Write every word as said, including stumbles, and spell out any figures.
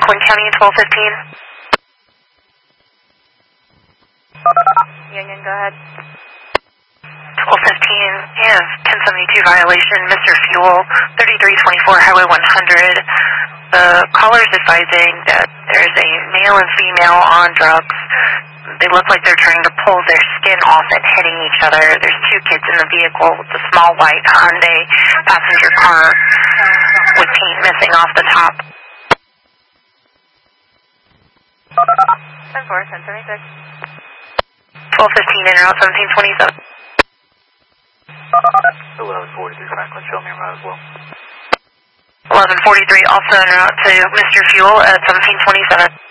Rockland County, twelve fifteen. Union, go ahead. twelve fifteen, you have ten seventy-two violation, Mister Fuel, thirty-three twenty-four Highway one hundred. The caller is advising that there's a male and female on drugs. They look like they're trying to pull their skin off and hitting each other. There's two kids in the vehicle with the small white Hyundai passenger car with paint missing off the top. ten four, ten seventy-six. twelve fifteen, in route seventeen twenty-seven. eleven forty-three Franklin, show me your route as well. eleven forty-three, also en route to Mister Fuel at seventeen twenty-seven.